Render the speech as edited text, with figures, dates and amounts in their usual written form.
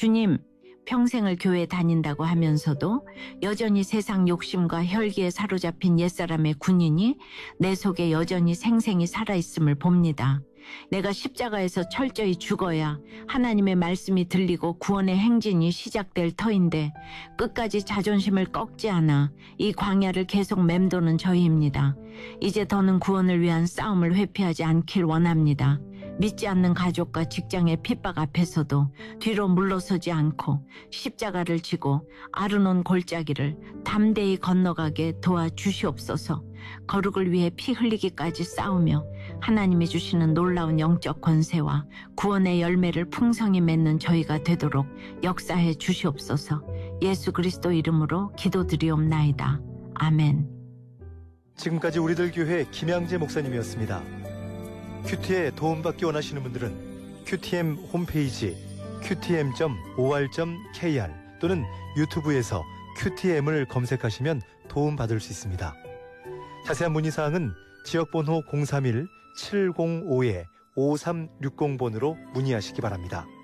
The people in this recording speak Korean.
주님, 평생을 교회 다닌다고 하면서도 여전히 세상 욕심과 혈기에 사로잡힌 옛사람의 군인이 내 속에 여전히 생생히 살아있음을 봅니다. 내가 십자가에서 철저히 죽어야 하나님의 말씀이 들리고 구원의 행진이 시작될 터인데 끝까지 자존심을 꺾지 않아 이 광야를 계속 맴도는 저희입니다. 이제 더는 구원을 위한 싸움을 회피하지 않길 원합니다. 믿지 않는 가족과 직장의 핍박 앞에서도 뒤로 물러서지 않고 십자가를 지고 아르논 골짜기를 담대히 건너가게 도와주시옵소서. 거룩을 위해 피 흘리기까지 싸우며 하나님이 주시는 놀라운 영적 권세와 구원의 열매를 풍성히 맺는 저희가 되도록 역사해 주시옵소서. 예수 그리스도 이름으로 기도드리옵나이다. 아멘. 지금까지 우리들 교회 김양재 목사님이었습니다. 큐티에 도움받기 원하시는 분들은 큐티엠 홈페이지 qtm.or.kr 또는 유튜브에서 큐티엠을 검색하시면 도움받을 수 있습니다. 자세한 문의사항은 지역번호 031-705-5360번으로 문의하시기 바랍니다.